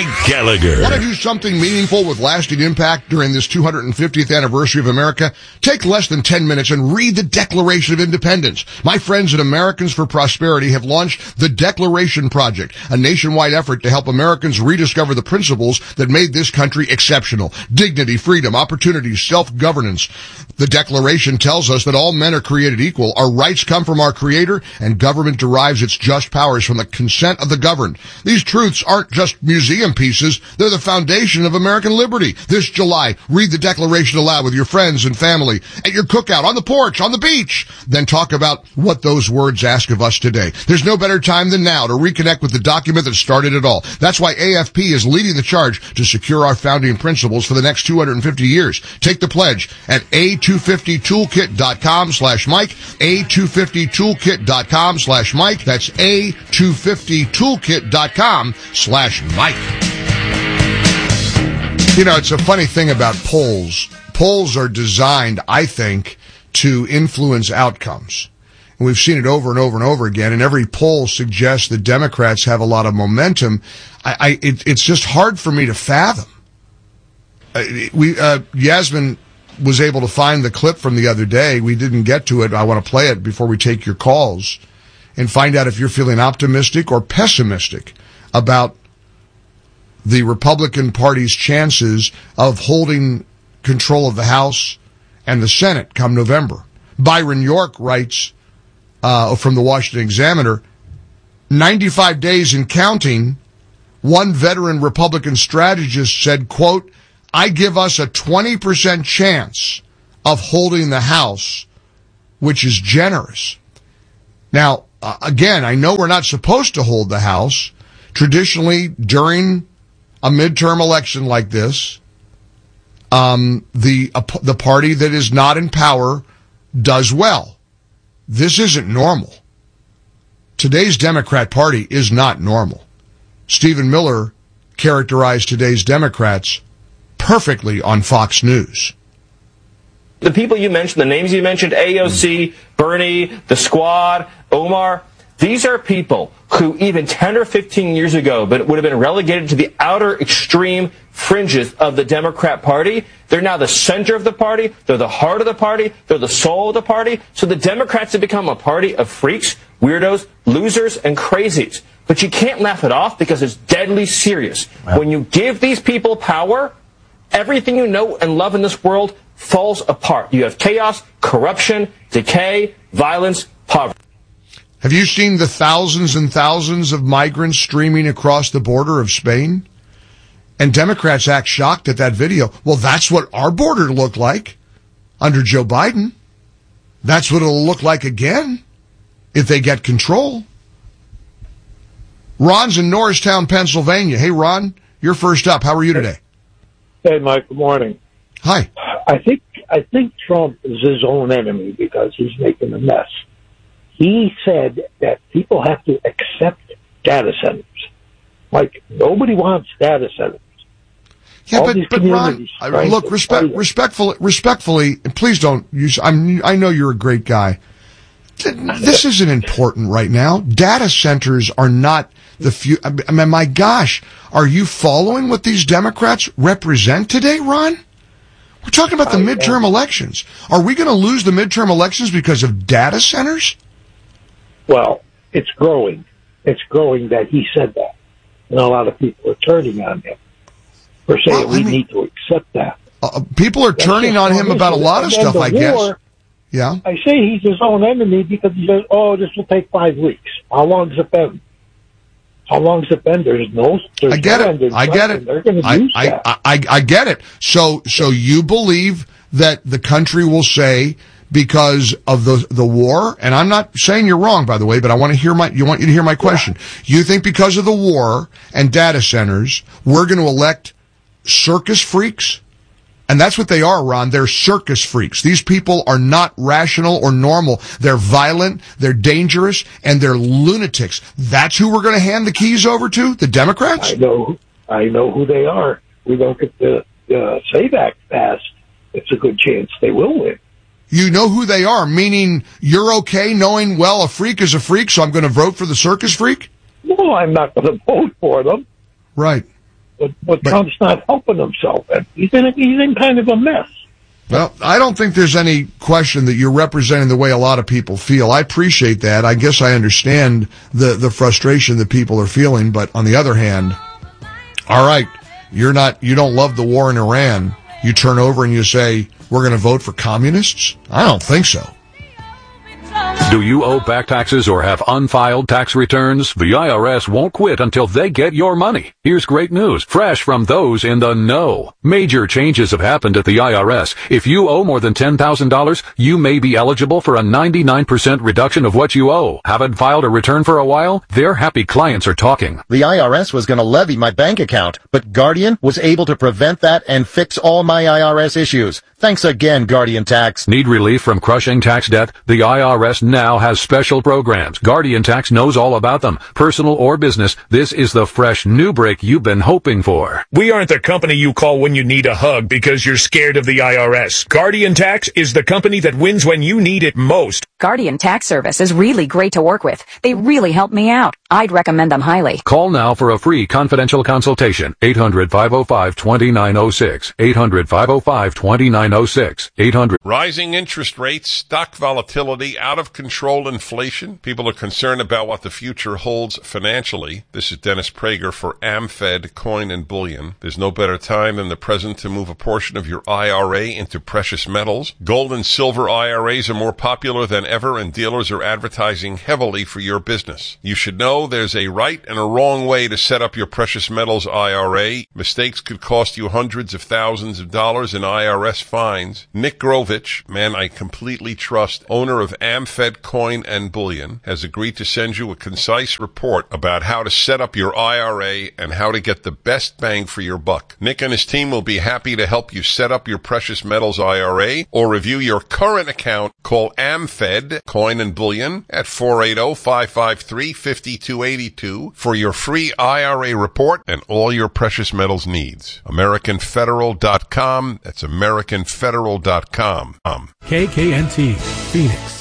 Mike Gallagher. Want to do something meaningful with lasting impact during this 250th anniversary of America? Take less than 10 minutes and read the Declaration of Independence. My friends at Americans for Prosperity have launched the Declaration Project, a nationwide effort to help Americans rediscover the principles that made this country exceptional. Dignity, freedom, opportunity, self-governance. The Declaration tells us that all men are created equal. Our rights come from our Creator, and government derives its just powers from the consent of the governed. These truths aren't just museum pieces. They're the foundation of American liberty. This July, read the Declaration aloud with your friends and family, at your cookout, on the porch, on the beach. Then talk about what those words ask of us today. There's no better time than now to reconnect with the document that started it all. That's why AFP is leading the charge to secure our founding principles for the next 250 years. Take the pledge at a250toolkit.com/Mike, a250toolkit.com/Mike. That's a250toolkit.com/Mike. You know, it's a funny thing about polls. Polls are designed, I think, to influence outcomes. And we've seen it over and over and over again, and every poll suggests that Democrats have a lot of momentum. It's just hard for me to fathom. Yasmin was able to find the clip from the other day. We didn't get to it. I want to play it before we take your calls and find out if you're feeling optimistic or pessimistic about the Republican Party's chances of holding control of the House and the Senate come November. Byron York writes from the Washington Examiner, 95 days and counting, one veteran Republican strategist said, quote, I give us a 20% chance of holding the House, which is generous. Now, again, I know we're not supposed to hold the House. Traditionally, during a midterm election like this, the party that is not in power does well. This isn't normal. Today's Democrat Party is not normal. Stephen Miller characterized today's Democrats perfectly on Fox News. The people you mentioned, the names you mentioned, AOC, Bernie, the Squad, Omar, these are people who even 10 or 15 years ago would have been relegated to the outer extreme fringes of the Democrat Party. They're now the center of the party. They're the heart of the party. They're the soul of the party. So the Democrats have become a party of freaks, weirdos, losers, and crazies. But you can't laugh it off because it's deadly serious. Wow. When you give these people power, everything you know and love in this world falls apart. You have chaos, corruption, decay, violence, poverty. Have you seen the thousands and thousands of migrants streaming across the border of Spain? And Democrats act shocked at that video. Well, that's what our border looked like under Joe Biden. That's what it'll look like again if they get control. Ron's in Norristown, Pennsylvania. Hey, Ron, you're first up. How are you today? Hey, Mike. Good morning. Hi. I think Trump is his own enemy because he's making a mess. He said that people have to accept data centers. Like, nobody wants data centers. Yeah, but Ron, look, respectfully, and please don't use, I know you're a great guy. This isn't important right now. Data centers are not the few. I mean, my gosh, are you following what these Democrats represent today, Ron? We're talking about the midterm elections. Are we going to lose the midterm elections because of data centers? Well, it's growing. It's growing that he said that. And a lot of people are turning on him. We're saying we need to accept that. People are turning on him about a lot of stuff, I guess. Yeah. I say he's his own enemy because he says, this will take 5 weeks. How long has it been? There's I get it. They're going to use that. I get it. So you believe that the country will say, because of the war, and I'm not saying you're wrong, by the way, but I want you to hear my question. You think because of the war and data centers, we're going to elect circus freaks? And that's what they are, Ron. They're circus freaks. These people are not rational or normal. They're violent, they're dangerous, and they're lunatics. That's who we're going to hand the keys over to? The Democrats? I know who they are. We don't get to say that fast. It's a good chance they will win. You know who they are, meaning you're okay knowing, well, a freak is a freak, so I'm going to vote for the circus freak? No, I'm not going to vote for them. Right. But Trump's not helping himself. He's in kind of a mess. Well, I don't think there's any question that you're representing the way a lot of people feel. I appreciate that. I guess I understand the frustration that people are feeling, but on the other hand, all right, you don't love the war in Iran. You turn over and you say, we're going to vote for communists? I don't think so. Do you owe back taxes or have unfiled tax returns? The IRS won't quit until they get your money. Here's great news, fresh from those in the know. Major changes have happened at the IRS. If you owe more than $10,000, you may be eligible for a 99% reduction of what you owe. Haven't filed a return for a while? Their happy clients are talking. The IRS was going to levy my bank account, but Guardian was able to prevent that and fix all my IRS issues. Thanks again, Guardian Tax. Need relief from crushing tax debt? The IRS now has special programs. Guardian Tax knows all about them. Personal or business, this is the fresh new break you've been hoping for. We aren't the company you call when you need a hug because you're scared of the IRS. Guardian Tax is the company that wins when you need it most. Guardian Tax Service is really great to work with. They really help me out. I'd recommend them highly. Call now for a free confidential consultation. 800-505-2906. 800-505-2906. 800. Rising interest rates, stock volatility, out of control inflation. People are concerned about what the future holds financially. This is Dennis Prager for AmFed Coin and Bullion. There's no better time than the present to move a portion of your IRA into precious metals. Gold and silver IRAs are more popular than ever, and dealers are advertising heavily for your business. You should know there's a right and a wrong way to set up your precious metals IRA. Mistakes could cost you hundreds of thousands of dollars in IRS fines. Nick Grovich, man I completely trust, owner of AmFed Coin and Bullion, has agreed to send you a concise report about how to set up your IRA and how to get the best bang for your buck. Nick and his team will be happy to help you set up your precious metals IRA or review your current account. Call AmFed Coin and Bullion at 480-553-5282 for your free IRA report and all your precious metals needs. AmericanFederal.com. That's AmericanFederal.com. KKNT, Phoenix.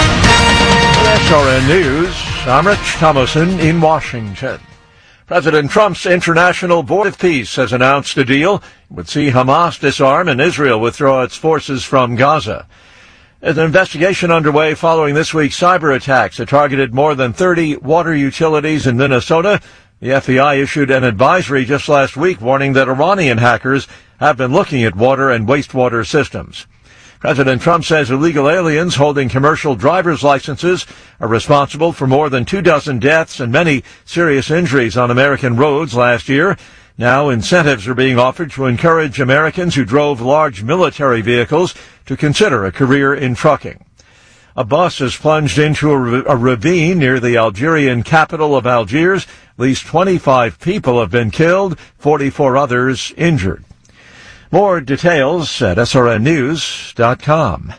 SRN News, I'm Rich Thomason in Washington. President Trump's International Board of Peace has announced a deal that would see Hamas disarm and Israel withdraw its forces from Gaza. There's an investigation underway following this week's cyber attacks that targeted more than 30 water utilities in Minnesota. The FBI issued an advisory just last week warning that Iranian hackers have been looking at water and wastewater systems. President Trump says illegal aliens holding commercial driver's licenses are responsible for more than 24 deaths and many serious injuries on American roads last year. Now incentives are being offered to encourage Americans who drove large military vehicles to consider a career in trucking. A bus has plunged into a ravine near the Algerian capital of Algiers. At least 25 people have been killed, 44 others injured. More details at srnnews.com.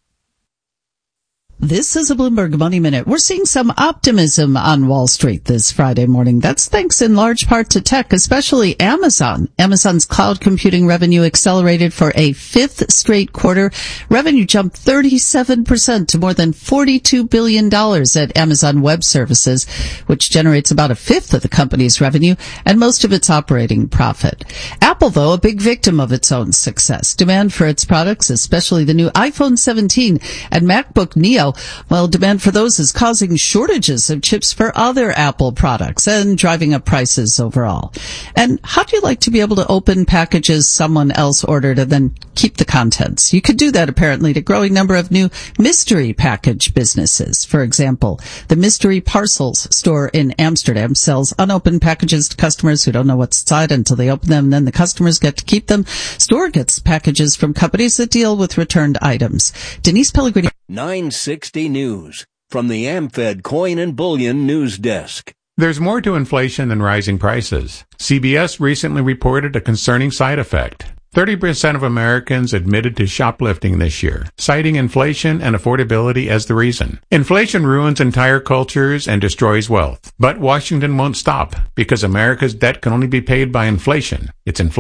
This is a Bloomberg Money Minute. We're seeing some optimism on Wall Street this Friday morning. That's thanks in large part to tech, especially Amazon. Amazon's cloud computing revenue accelerated for a fifth straight quarter. Revenue jumped 37% to more than $42 billion at Amazon Web Services, which generates about a fifth of the company's revenue and most of its operating profit. Apple, though, a big victim of its own success. Demand for its products, especially the new iPhone 17 and MacBook Neo, well, demand for those is causing shortages of chips for other Apple products and driving up prices overall. And how do you like to be able to open packages someone else ordered and then keep the contents? You could do that apparently to a growing number of new mystery package businesses. For example, the Mystery Parcels store in Amsterdam sells unopened packages to customers who don't know what's inside until they open them, and then the customers get to keep them. Store gets packages from companies that deal with returned items. Denise Pellegrini. 960 News from the AmFed Coin and Bullion News Desk. There's more to inflation than rising prices. CBS recently reported a concerning side effect. 30% of Americans admitted to shoplifting this year, citing inflation and affordability as the reason. Inflation ruins entire cultures and destroys wealth. But Washington won't stop, because America's debt can only be paid by inflation. It's inflate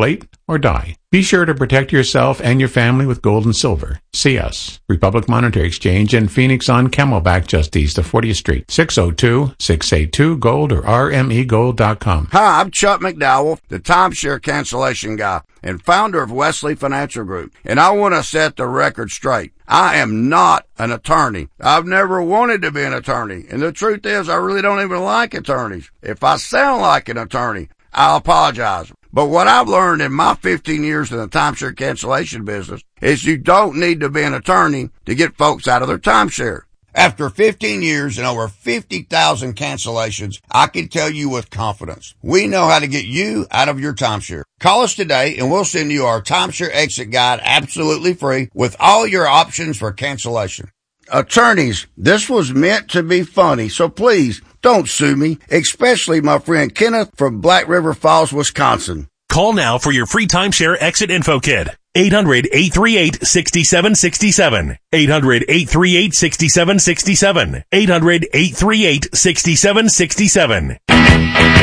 or die. Be sure to protect yourself and your family with gold and silver. See us, Republic Monetary Exchange in Phoenix on Camelback, just east of 40th Street. 602-682-GOLD or rmegold.com. Hi, I'm Chuck McDowell, the timeshare cancellation guy and founder of Wesley Financial Group. And I want to set the record straight. I am not an attorney. I've never wanted to be an attorney. And the truth is, I really don't even like attorneys. If I sound like an attorney, I'll apologize. But what I've learned in my 15 years in the timeshare cancellation business is you don't need to be an attorney to get folks out of their timeshare. After 15 years and over 50,000 cancellations, I can tell you with confidence, we know how to get you out of your timeshare. Call us today and we'll send you our timeshare exit guide absolutely free with all your options for cancellation. Attorneys, this was meant to be funny, so please don't sue me, especially my friend Kenneth from Black River Falls, Wisconsin. Call now for your free timeshare exit info kit. 800-838-6767. 800-838-6767. 800-838-6767.